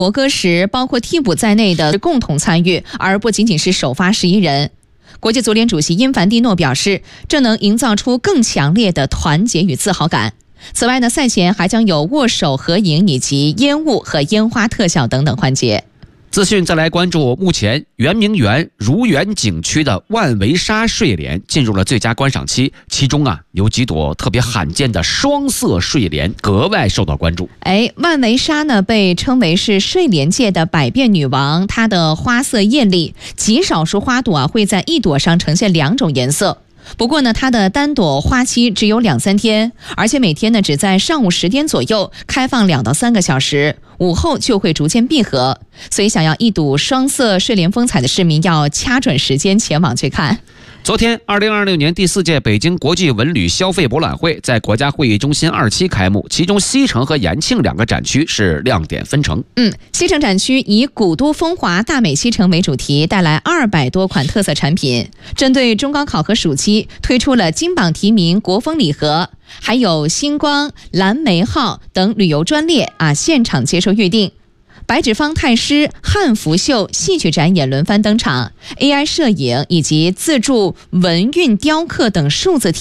国歌时，包括替补在内的共同参与，而不仅仅是首发11人。国际足联主席因凡蒂诺表示，这能营造出更强烈的团结与自豪感。此外呢，赛前还将有握手合影以及烟雾和烟花特效等等环节。 资讯再来关注，目前圆明园如园景区的万维沙睡莲进入了最佳观赏期，其中有几朵特别罕见的双色睡莲格外受到关注。 万维沙呢被称为是睡莲界的百变女王，它的花色艳丽，极少数花朵会在一朵上呈现2种颜色。不过呢，它的单朵花期只有2-3天，而且每天呢只在上午10点左右开放2到3个小时，午后就会逐渐闭合。所以想要一睹双色睡莲风采的市民要掐准时间前往去看。 昨天2026年第4届北京国际文旅消费博览会在国家会议中心2期开幕，其中西城和延庆2个展区是亮点纷呈。 西城展区以古都风华大美西城为主题，带来200多款特色产品，针对中高考和暑期推出了金榜题名国风礼盒，还有星光、蓝莓号等旅游专列现场接受预定。白纸坊太师、汉服秀、戏剧展演轮番登场，AI 摄影以及自助文运雕刻等数字体